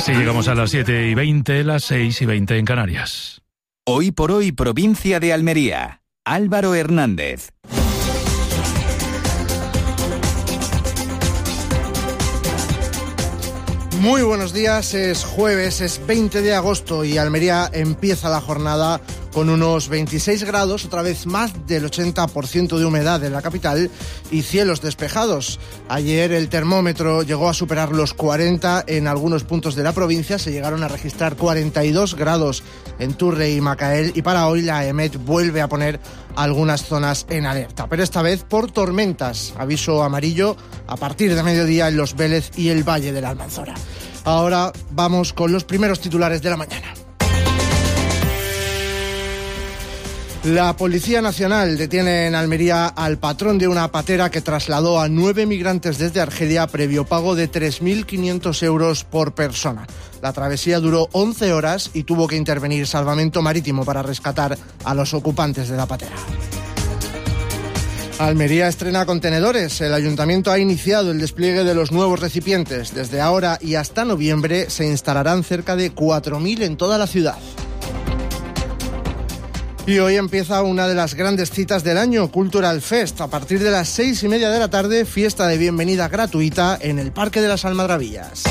Así llegamos a las 7:20, las 6:20 en Canarias. Hoy por hoy, provincia de Almería. Álvaro Hernández. Muy buenos días, es jueves, es 20 de agosto y Almería empieza la jornada con unos 26 grados, otra vez más del 80% de humedad en la capital y cielos despejados. Ayer el termómetro llegó a superar los 40 en algunos puntos de la provincia, se llegaron a registrar 42 grados en Turre y Macael y para hoy la EMET vuelve a poner algunas zonas en alerta, pero esta vez por tormentas. Aviso amarillo a partir de mediodía en Los Vélez y el Valle de la Almanzora. Ahora vamos con los primeros titulares de la mañana. La Policía Nacional detiene en Almería al patrón de una patera que trasladó a 9 migrantes desde Argelia previo pago de 3.500 euros por persona. La travesía duró 11 horas y tuvo que intervenir Salvamento Marítimo para rescatar a los ocupantes de la patera. Almería estrena contenedores. El Ayuntamiento ha iniciado el despliegue de los nuevos recipientes. Desde ahora y hasta noviembre se instalarán cerca de 4.000 en toda la ciudad. Y hoy empieza una de las grandes citas del año, Cultural Fest. A partir de las 6:30 de la tarde, fiesta de bienvenida gratuita en el Parque de las Almadrabillas.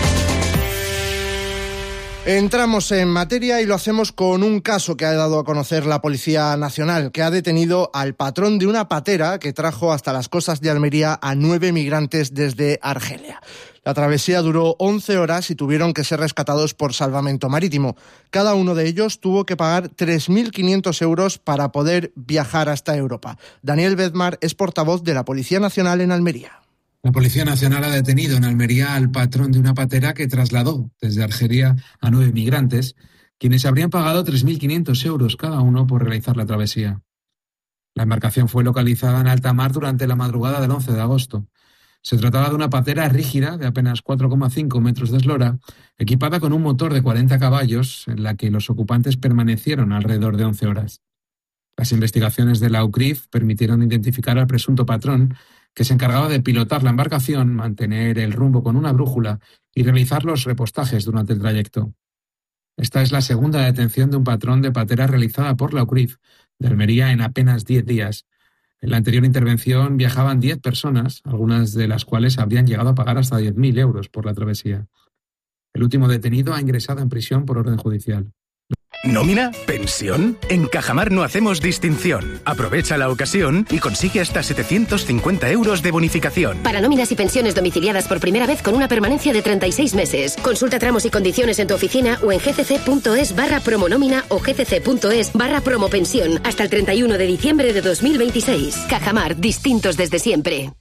Entramos en materia y lo hacemos con un caso que ha dado a conocer la Policía Nacional, que ha detenido al patrón de una patera que trajo hasta las costas de Almería a 9 migrantes desde Argelia. La travesía duró 11 horas y tuvieron que ser rescatados por Salvamento Marítimo. Cada uno de ellos tuvo que pagar 3.500 euros para poder viajar hasta Europa. Daniel Bedmar es portavoz de la Policía Nacional en Almería. La Policía Nacional ha detenido en Almería al patrón de una patera que trasladó desde Argelia a 9 migrantes, quienes habrían pagado 3.500 euros cada uno por realizar la travesía. La embarcación fue localizada en alta mar durante la madrugada del 11 de agosto. Se trataba de una patera rígida de apenas 4,5 metros de eslora, equipada con un motor de 40 caballos, en la que los ocupantes permanecieron alrededor de 11 horas. Las investigaciones de la UCRIF permitieron identificar al presunto patrón, que se encargaba de pilotar la embarcación, mantener el rumbo con una brújula y realizar los repostajes durante el trayecto. Esta es la segunda detención de un patrón de patera realizada por la UCRIF de Almería en apenas 10 días. En la anterior intervención viajaban 10 personas, algunas de las cuales habrían llegado a pagar hasta 10.000 euros por la travesía. El último detenido ha ingresado en prisión por orden judicial. ¿Nómina? ¿Pensión? En Cajamar no hacemos distinción. Aprovecha la ocasión y consigue hasta 750 euros de bonificación. Para nóminas y pensiones domiciliadas por primera vez con una permanencia de 36 meses. Consulta tramos y condiciones en tu oficina o en gcc.es/promonómina o gcc.es/promopensión hasta el 31 de diciembre de 2026. Cajamar, distintos desde siempre.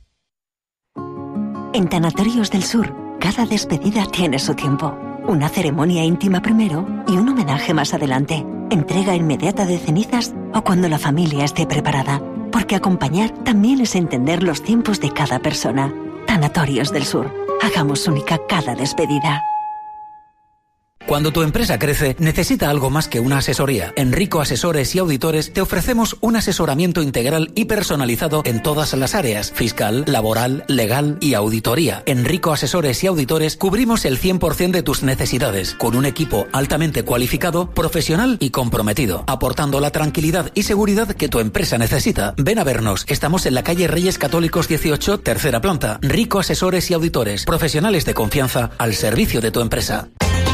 En Tanatorios del Sur, cada despedida tiene su tiempo. Una ceremonia íntima primero y un homenaje más adelante. Entrega inmediata de cenizas o cuando la familia esté preparada. Porque acompañar también es entender los tiempos de cada persona. Tanatorios del Sur. Hagamos única cada despedida. Cuando tu empresa crece, necesita algo más que una asesoría. En Rico Asesores y Auditores te ofrecemos un asesoramiento integral y personalizado en todas las áreas: fiscal, laboral, legal y auditoría. En Rico Asesores y Auditores cubrimos el 100% de tus necesidades, con un equipo altamente cualificado, profesional y comprometido, aportando la tranquilidad y seguridad que tu empresa necesita. Ven a vernos. Estamos en la calle Reyes Católicos 18, tercera planta. Rico Asesores y Auditores, profesionales de confianza al servicio de tu empresa.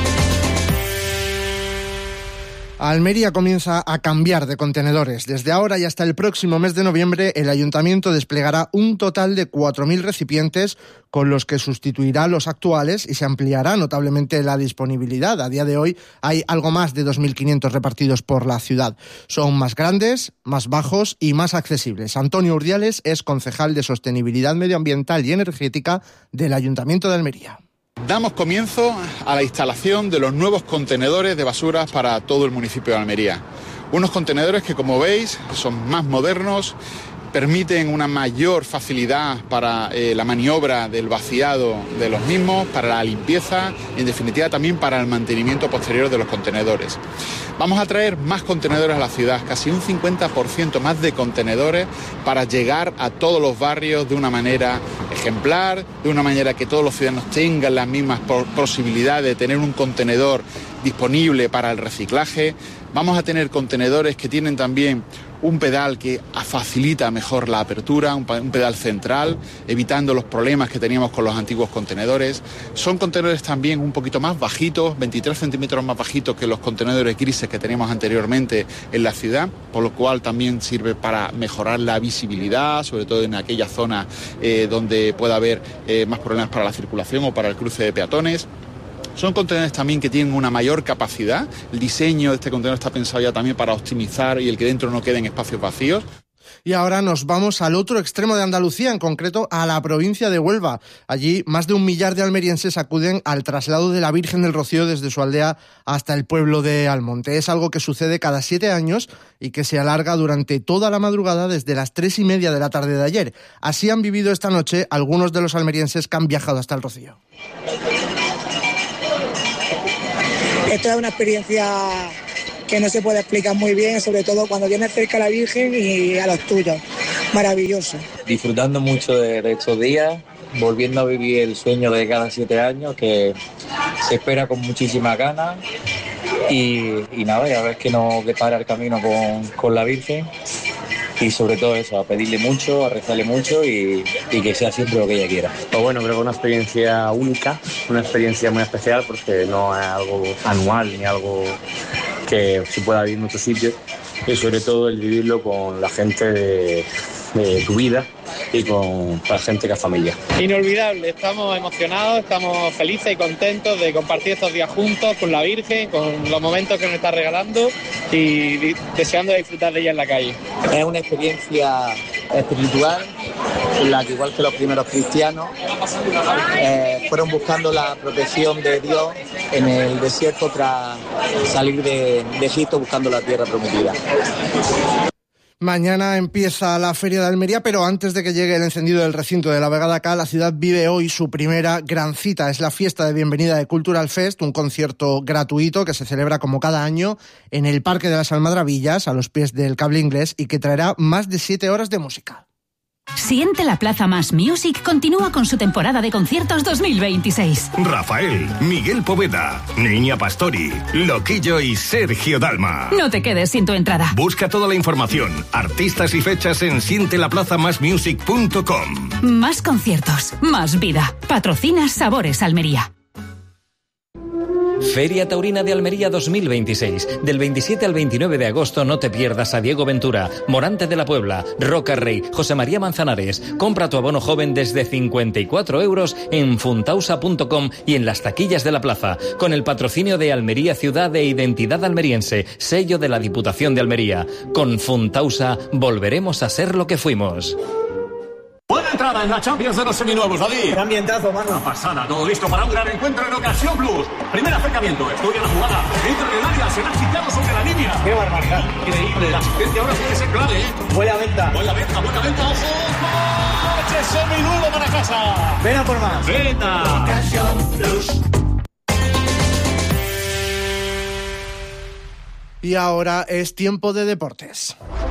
Almería comienza a cambiar de contenedores. Desde ahora y hasta el próximo mes de noviembre, el Ayuntamiento desplegará un total de 4.000 recipientes con los que sustituirá los actuales y se ampliará notablemente la disponibilidad. A día de hoy hay algo más de 2.500 repartidos por la ciudad. Son más grandes, más bajos y más accesibles. Antonio Urdiales es concejal de Sostenibilidad Medioambiental y Energética del Ayuntamiento de Almería. Damos comienzo a la instalación de los nuevos contenedores de basuras para todo el municipio de Almería. Unos contenedores que, como veis, son más modernos, permiten una mayor facilidad para la maniobra del vaciado de los mismos, para la limpieza y, en definitiva, también para el mantenimiento posterior de los contenedores. Vamos a traer más contenedores a la ciudad, casi un 50% más de contenedores para llegar a todos los barrios de una manera ejemplar, de una manera que todos los ciudadanos tengan las mismas posibilidades de tener un contenedor disponible para el reciclaje. Vamos a tener contenedores que tienen también un pedal que facilita mejor la apertura, un pedal central, evitando los problemas que teníamos con los antiguos contenedores. Son contenedores también un poquito más bajitos, 23 centímetros más bajitos que los contenedores grises que teníamos anteriormente en la ciudad, por lo cual también sirve para mejorar la visibilidad, sobre todo en aquellas zonas donde pueda haber más problemas para la circulación o para el cruce de peatones. Son contenedores también que tienen una mayor capacidad. El diseño de este contenedor está pensado ya también para optimizar y el que dentro no queden espacios vacíos. Y ahora nos vamos al otro extremo de Andalucía, en concreto a la provincia de Huelva. Allí más de 1 millar de almerienses acuden al traslado de la Virgen del Rocío desde su aldea hasta el pueblo de Almonte. Es algo que sucede cada 7 años y que se alarga durante toda la madrugada desde las 3:30 de la tarde de ayer. Así han vivido esta noche algunos de los almerienses que han viajado hasta el Rocío. Esto es una experiencia que no se puede explicar muy bien, sobre todo cuando tienes cerca a la Virgen y a los tuyos. Maravilloso. Disfrutando mucho de estos días, volviendo a vivir el sueño de cada 7 años, que se espera con muchísimas ganas. Y nada, a ver qué nos depara el camino con la Virgen. Y sobre todo eso, a pedirle mucho, a rezarle mucho y que sea siempre lo que ella quiera. Pues bueno, creo que es una experiencia única, una experiencia muy especial porque no es algo anual ni algo que se pueda vivir en muchos sitios y sobre todo el vivirlo con la gente de tu vida y con la gente que es familia. Inolvidable, estamos emocionados, estamos felices y contentos de compartir estos días juntos con la Virgen, con los momentos que nos está regalando y deseando disfrutar de ella en la calle. Es una experiencia espiritual en la que, igual que los primeros cristianos, fueron buscando la protección de Dios en el desierto tras salir de Egipto buscando la tierra prometida. Mañana empieza la Feria de Almería, pero antes de que llegue el encendido del recinto de la Vegada K, la ciudad vive hoy su primera gran cita. Es la fiesta de bienvenida de Cultural Fest, un concierto gratuito que se celebra como cada año en el Parque de las Almadrabillas, a los pies del Cable Inglés, y que traerá más de 7 horas de música. Siente la Plaza Más Music continúa con su temporada de conciertos 2026. Rafael, Miguel Poveda, Niña Pastori, Loquillo y Sergio Dalma. No te quedes sin tu entrada. Busca toda la información, artistas y fechas en sientelaplazamasmusic.com. Más conciertos, más vida. Patrocina Sabores Almería. Feria Taurina de Almería 2026. Del 27 al 29 de agosto no te pierdas a Diego Ventura, Morante de la Puebla, Roca Rey, José María Manzanares. Compra tu abono joven desde 54 € en funtausa.com y en las taquillas de la plaza. Con el patrocinio de Almería Ciudad de Identidad Almeriense, sello de la Diputación de Almería. Con Funtausa volveremos a ser lo que fuimos. Buena entrada en la Champions de los seminuevos, David. Qué ambientazo, mano. Una pasada, todo listo para un gran encuentro en Ocasión Plus. Primer acercamiento, estudia la jugada. Entra en el área, se ha sitiado sobre la línea. Qué barbaridad. Increíble, la asistencia ahora tiene que ser clave, ¿eh? Buena venta. Buena venta, ojo. ¡Coche seminuevo para casa! Ven a por más. Venta. Ocasión Plus. Y ahora es tiempo de deportes.